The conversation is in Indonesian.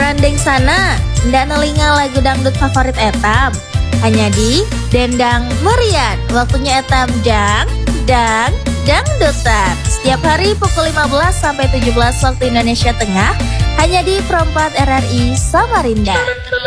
Randeng sana, ndak nelinga lagu dangdut favorit etam. Hanya di Dendang Merian, waktunya etam dangdutan. Setiap hari pukul 15 sampai 17 waktu Indonesia Tengah, hanya di Perempat RRI Samarinda.